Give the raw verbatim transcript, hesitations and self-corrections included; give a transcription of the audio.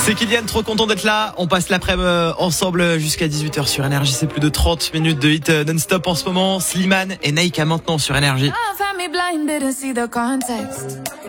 C'est Kylian, trop content d'être là. On passe l'après-midi ensemble jusqu'à dix-huit heures sur Énergie. C'est plus de trente minutes de hit non-stop en ce moment. Slimane et Naïka maintenant sur Énergie.